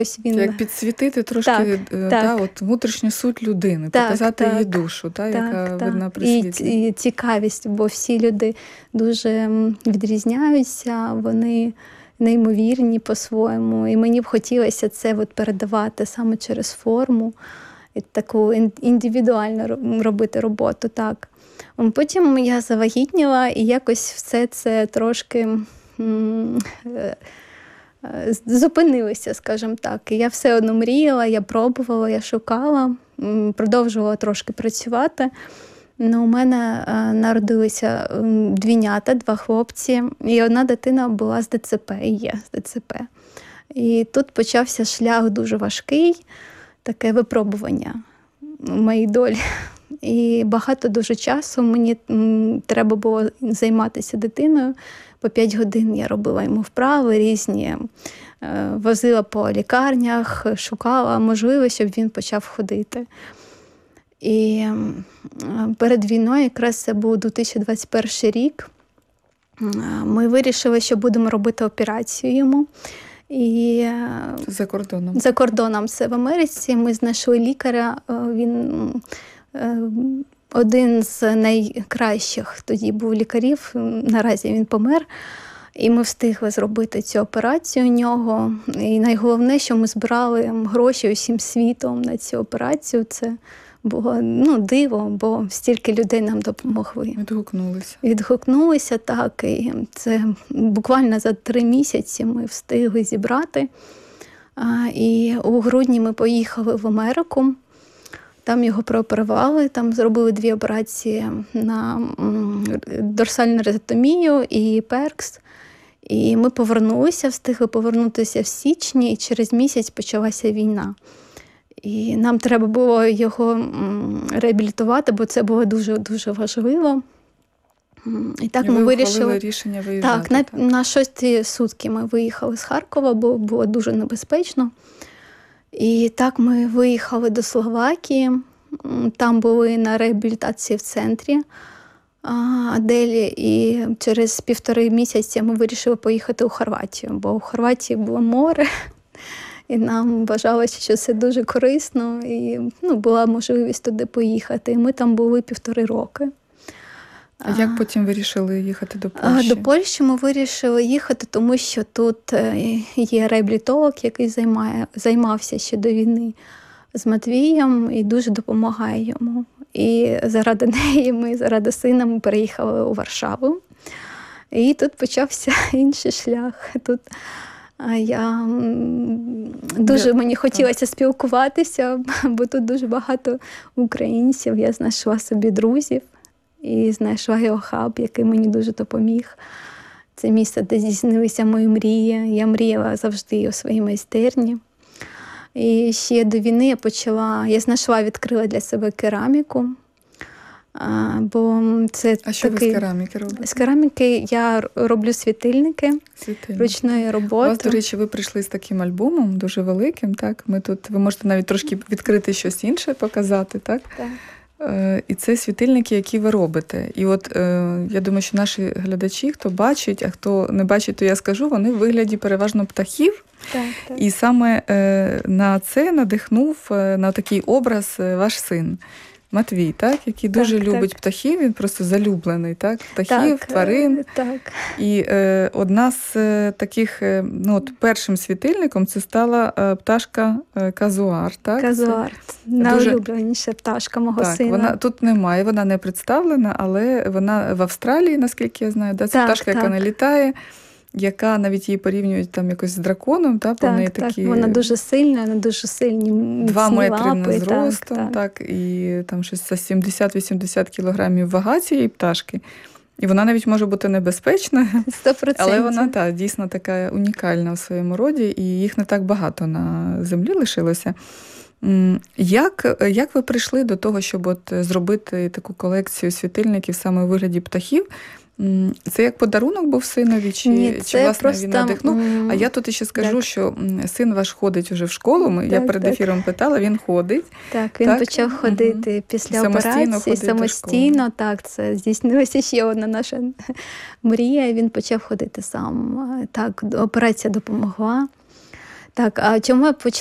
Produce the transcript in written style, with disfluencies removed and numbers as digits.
Ось він... Як підсвітити трошки от, внутрішню суть людини, показати її душу, яка видна при світлі. І цікавість, бо всі люди дуже відрізняються, вони неймовірні по-своєму. І мені б хотілося це передавати саме через форму, і таку індивідуально робити роботу. Так. Потім я завагітніла, і якось все це трошки зупинилося, скажімо так. І я все одно мріяла, я пробувала, я шукала, продовжувала трошки працювати. У мене народилися двійнята, 2 хлопці, і одна дитина була з ДЦП, і є з ДЦП. І тут почався шлях дуже важкий, таке випробування в моїй долі. І багато дуже часу мені треба було займатися дитиною. По 5 годин я робила йому вправи різні, возила по лікарнях, шукала можливість, щоб він почав ходити. І перед війною, якраз це був 2021 рік, ми вирішили, що будемо робити операцію йому. І за кордоном. За кордоном, це в Америці. Ми знайшли лікаря, він один з найкращих тоді був лікарів, наразі він помер. І ми встигли зробити цю операцію у нього. І найголовніше, що ми збирали гроші усім світом на цю операцію. Це було диво, бо стільки людей нам допомогли. Відгукнулися, так. І це буквально за 3 місяці ми встигли зібрати. І у грудні ми поїхали в Америку. Там його прооперували, там зробили 2 операції на дорсальну резотомію і перкс. І ми повернулися, встигли повернутися в січні, і через місяць почалася війна. І нам треба було його реабілітувати, бо це було дуже-дуже важливо. І так ми вирішили рішення виїжджати. Так, на 6 сутки ми виїхали з Харкова, бо було дуже небезпечно. І так ми виїхали до Словакії, там були на реабілітації в центрі Аделі, і через 1,5 місяця ми вирішили поїхати у Хорватію, бо у Хорватії було море, і нам вважалося, що це дуже корисно, і була можливість туди поїхати. І ми там були 1,5 роки. А як потім вирішили їхати до Польщі? До Польщі ми вирішили їхати, тому що тут є реабілітолог, який займався ще до війни з Матвієм і дуже допомагає йому. І заради неї заради сина ми переїхали у Варшаву. І тут почався інший шлях. Тут мені хотілося спілкуватися, бо тут дуже багато українців. Я знайшла собі друзів. І знайшла його хаб, який мені дуже допоміг. Це місце, де здійснилися мої мрії. Я мріяла завжди у своїй майстерні. І ще до війни я знайшла, відкрила для себе кераміку. Бо це що ви з кераміки робите? З кераміки я роблю світильники ручної роботи. У вас, до речі, ви прийшли з таким альбомом, дуже великим. Так? Ви можете навіть трошки відкрити щось інше, показати, так? Так. І це світильники, які ви робите. І от я думаю, що наші глядачі, хто бачить, а хто не бачить, то я скажу, вони в вигляді переважно птахів. Так. І саме на це надихнув, на такий образ ваш син Матвій, так? Який дуже любить птахів, він просто залюблений, так? Птахів, тварин. Так. І одна з таких, першим світильником це стала пташка казуар, так? Казуар. Найулюбленіша пташка мого сина. Вона тут немає, вона не представлена, але вона в Австралії, наскільки я знаю, це пташка, яка не літає, яка навіть її порівнюють там якось з драконом, такі... Вона дуже сильна, вона дуже сильні 2 метри лапи, зростом, і там щось за 70-80 кілограмів вага цієї пташки. І вона навіть може бути небезпечною, 100%. Але вона дійсно така унікальна в своєму роді, і їх не так багато на землі лишилося. Як ви прийшли до того, щоб зробити таку колекцію світильників саме у вигляді птахів? Це як подарунок був синові, чи власне просто... він надихнув? А я тут ще скажу, що син ваш ходить уже в школу, я перед ефіром питала, він ходить. Так, він почав ходити після операції, самостійно. Так, це здійснилася ще одна наша мрія, він почав ходити сам. Так, операція допомогла. Так, а чому я